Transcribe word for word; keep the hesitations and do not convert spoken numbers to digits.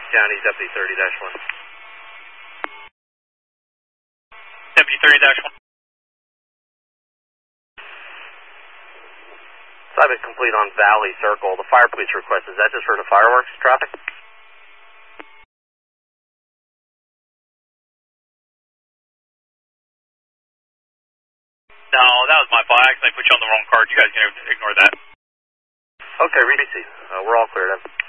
County, Deputy thirty dash one. Deputy thirty dash one. Assignment complete on Valley Circle. The fire police request, is that just for the fireworks traffic? No, that was my fault. I accidentally put you on the wrong card. You guys can ignore that. Okay, read B C. Uh, we're all cleared up.